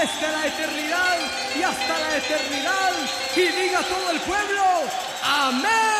desde la eternidad y hasta la eternidad. Y diga todo el pueblo, amén.